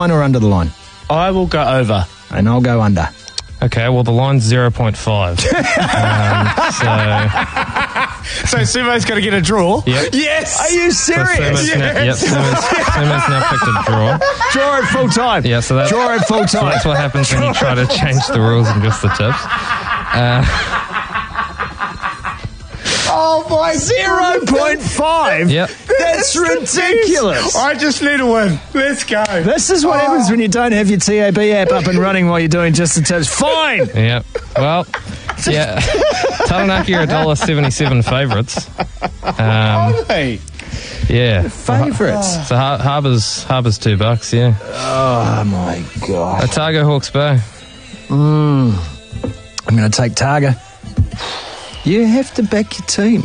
or under the line? I will go over. And I'll go under. Okay, well, the line's 0.5. So Sumo's got to get a draw? Yep. Yes! Are you serious? Sumo's now picked a draw. Draw at full time. Yeah, so that's, Draw at full so time. that's what happens when you try to change the rules and just the tips. Oh, my 0.5? Yep. That's ridiculous. I just need a win. Let's go. This is what happens when you don't have your TAB app up and running while you're doing just the tips. Fine. Yep. Well, yeah. Taranaki are $1.77 favourites. Hey. Yeah. Favourites. So Harbour's $2, yeah. Oh, my God. Otago, Hawke's Bay. I'm going to take Targa. You have to back your team.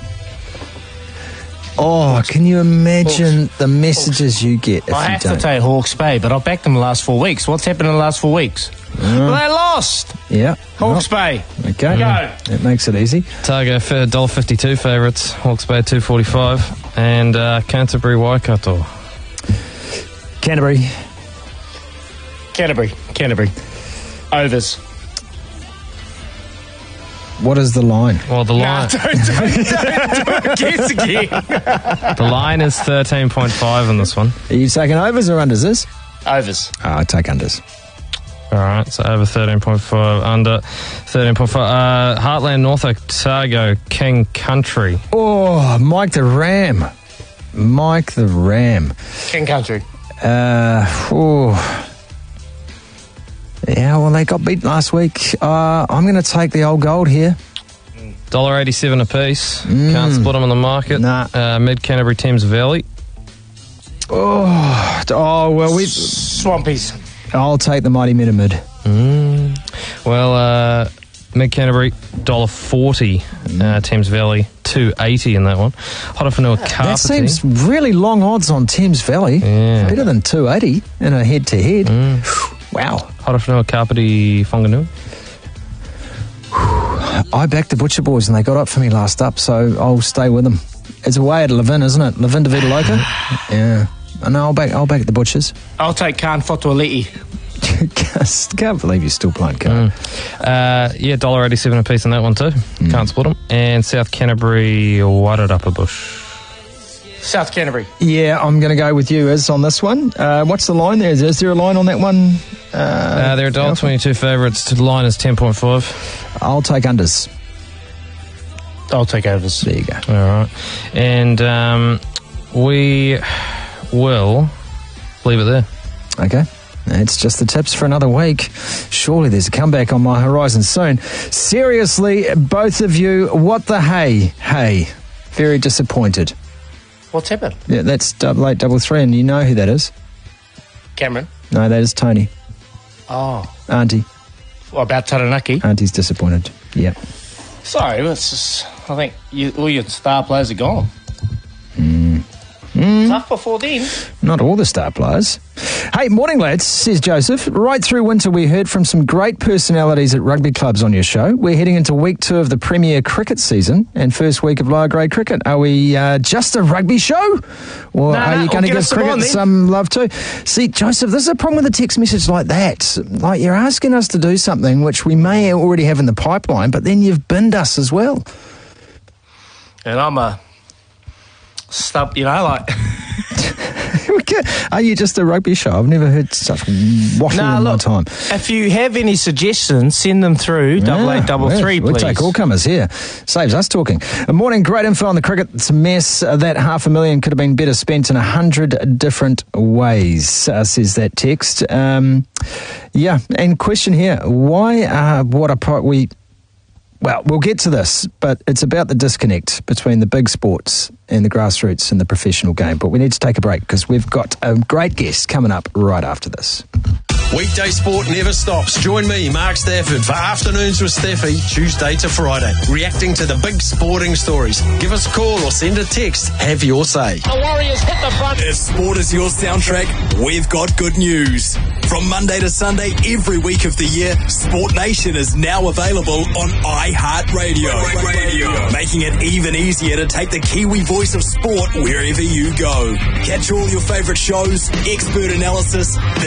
Oh, can you imagine the messages you get if I you have don't? to take Hawke's Bay, but I've backed them the last 4 weeks. What's happened in the last 4 weeks? Well, they lost. Yeah. Hawke's Bay. Okay. Go. It makes it easy. Otago $1.52 favourites. Hawke's Bay $2.45. And Canterbury Waikato. Canterbury. Canterbury. Overs. What is the line? Well, the line Don't guess again. the line is 13.5 in this one. Are you taking overs or unders, this? Overs. I take unders. All right, so over 13.5, under 13.5. Heartland North Otago King Country. Oh, Mike the Ram. King Country. Yeah, well, they got beat last week. I'm going to take the old gold here. $1.87 a piece. Can't split them on the market. Nah. Mid Canterbury Thames Valley. Oh, well, Swampies. I'll take the mighty Mid. Well, Mid Canterbury $1.40. Thames Valley $2.80 in that one. Hodowhenua Kapiti. That seems really long odds on Thames Valley. Yeah. Better than 280 in a head-to-head. Wow. Hodowhenua Kapiti Whanganui. I backed the Butcher Boys and they got up for me last up, so I'll stay with them. It's away at Levin, isn't it? Levin de Vita Loca? Yeah. No, I'll back the Butchers. I'll take Khan Fotualiti. Can't believe you're still playing card. Yeah, $1.87 a piece in that one too. Can't split them. And South Canterbury Wairarapa Bush. South Canterbury. Yeah, I'm going to go with you, Iz, on this one. What's the line there? Is there a line on that one? They're $1.22 favourites. The line is 10.5. I'll take unders. I'll take overs. There you go. All right. And we will leave it there. Okay. It's just the tips for another week. Surely there's a comeback on my horizon soon. Seriously, both of you, what the hey? Hey. Very disappointed. What's happened? Yeah, that's late double three, and you know who that is. Cameron. No, that is Tony. Oh. Auntie. What about Taranaki? Auntie's disappointed. Yeah. Sorry, it's just, I think all your star players are gone. Tough before then. Not all the star players. Hey, morning lads, says Joseph. Right through winter we heard from some great personalities at rugby clubs on your show. We're heading into week 2 of the Premier cricket season and first week of lower grade cricket. Are we just a rugby show? Or are you going to give cricket some love too? See, Joseph, this is a problem with a text message like that. Like, you're asking us to do something which we may already have in the pipeline, but then you've binned us as well. And I'm a stub, like... Are you just a rugby show? I've never heard such waffle in my time. If you have any suggestions, send them through 8833, please. We'll take all comers here. Saves us talking. A morning, great info on the cricket. It's a mess. That $500,000 could have been better spent in 100 different ways, says that text. Yeah, and question here, why Well, we'll get to this, but it's about the disconnect between the big sports and the grassroots and the professional game. But we need to take a break because we've got a great guest coming up right after this. Weekday sport never stops. Join me, Mark Stafford, for Afternoons with Staffy, Tuesday to Friday, reacting to the big sporting stories. Give us a call or send a text. Have your say. The Warriors hit the front. If sport is your soundtrack, we've got good news. From Monday to Sunday, every week of the year, Sport Nation is now available on iHeartRadio. Making it even easier to take the Kiwi voice of sport wherever you go. Catch all your favourite shows, expert analysis,